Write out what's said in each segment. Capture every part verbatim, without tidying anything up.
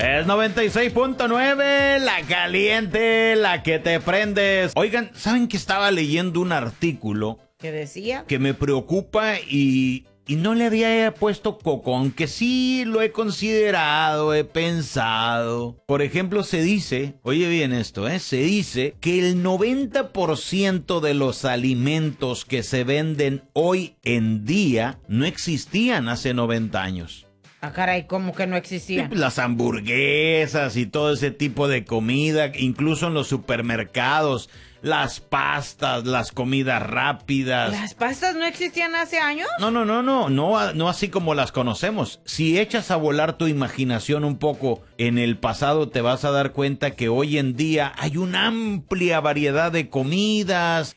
Es noventa y seis punto nueve, la caliente, la que te prendes. Oigan, ¿saben que estaba leyendo un artículo? ¿Qué decía? Que me preocupa y, y no le había puesto coco, aunque sí lo he considerado, he pensado. Por ejemplo, se dice, oye bien esto, ¿eh? Se dice que el noventa por ciento de los alimentos que se venden hoy en día no existían hace noventa años. Ah, caray, ¿cómo que no existían? Las hamburguesas y todo ese tipo de comida, incluso en los supermercados, las pastas, las comidas rápidas. ¿Las pastas no existían hace años? No, no, no, no, no, no así como las conocemos. Si echas a volar tu imaginación un poco en el pasado, te vas a dar cuenta que hoy en día hay una amplia variedad de comidas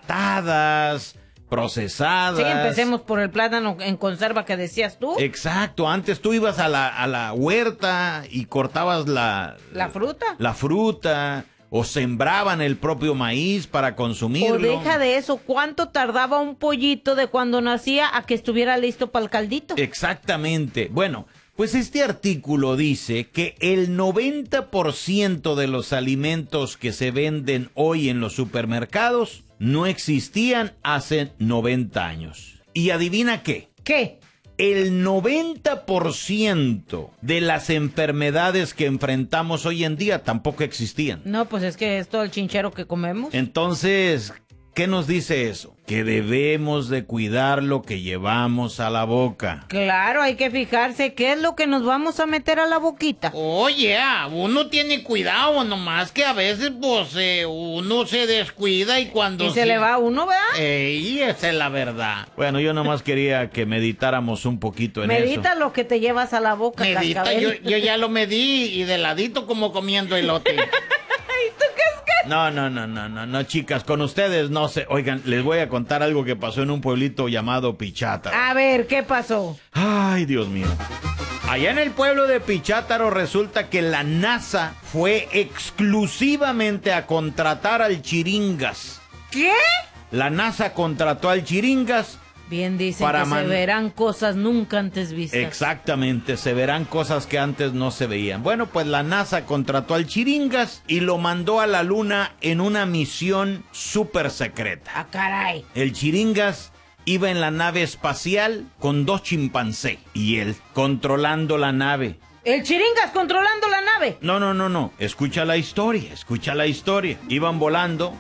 enlatadas, procesadas. Sí, empecemos por el plátano en conserva que decías tú. Exacto, antes tú ibas a la, a la huerta y cortabas la... ¿La fruta? La fruta, o sembraban el propio maíz para consumirlo. O deja de eso, ¿cuánto tardaba un pollito de cuando nacía a que estuviera listo para el caldito? Exactamente, bueno... Pues este artículo dice que el noventa por ciento de los alimentos que se venden hoy en los supermercados no existían hace noventa años. ¿Y adivina qué? ¿Qué? El noventa por ciento de las enfermedades que enfrentamos hoy en día tampoco existían. No, pues es que es todo el chinchero que comemos. Entonces, ¿qué nos dice eso? Que debemos de cuidar lo que llevamos a la boca. Claro, hay que fijarse qué es lo que nos vamos a meter a la boquita. Oye, uno tiene cuidado, nomás que a veces, pues, eh, uno se descuida y cuando... Y se le va a uno, ¿verdad? Ey, esa es la verdad. Bueno, yo nomás quería que meditáramos un poquito en Medita eso. lo que te llevas a la boca, Medita, cascabel. yo, yo ya lo medí y de ladito como comiendo elote. ¿Y tú qué es que? No, no, no, no, no, no, chicas, con ustedes no sé. Oigan, les voy a contar algo que pasó en un pueblito llamado Pichátaro. A ver, ¿qué pasó? Ay, Dios mío. Allá en el pueblo de Pichátaro resulta que la NASA fue exclusivamente a contratar al Chiringas. ¿Qué? La NASA contrató al Chiringas. Bien dicen Para que man- se verán cosas nunca antes vistas. Exactamente, se verán cosas que antes no se veían. Bueno, pues la NASA contrató al Chiringas y lo mandó a la Luna en una misión súper secreta. Ah, caray. El Chiringas iba en la nave espacial con dos chimpancés y él controlando la nave. El Chiringas controlando la nave. No, no, no, no. Escucha la historia, escucha la historia. Iban volando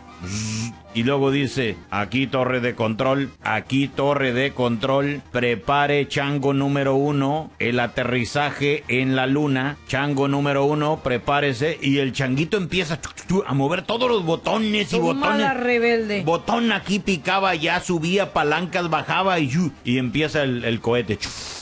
y luego dice, aquí torre de control, aquí torre de control, prepare chango número uno, el aterrizaje en la luna, chango número uno, prepárese, y el changuito empieza a mover todos los botones y Toma botones. la rebelde. Botón aquí picaba, ya subía, palancas bajaba y, y empieza el, el cohete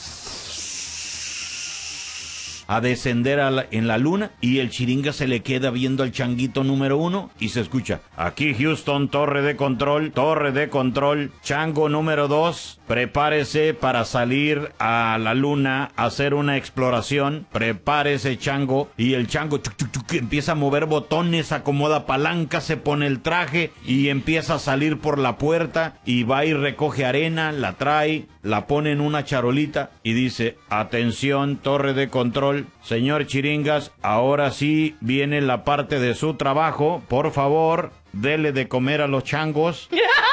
a descender a la, en la luna, y el Chiringa se le queda viendo al changuito número uno y se escucha, aquí Houston, torre de control, torre de control, chango número dos, prepárese para salir a la luna a hacer una exploración, prepárese chango, y el chango chuc, chuc, chuc, empieza a mover botones, acomoda palancas, se pone el traje y empieza a salir por la puerta y va y recoge arena, la trae, la pone en una charolita y dice, atención, torre de control, señor Chiringas, ahora sí viene la parte de su trabajo, por favor, dele de comer a los changos.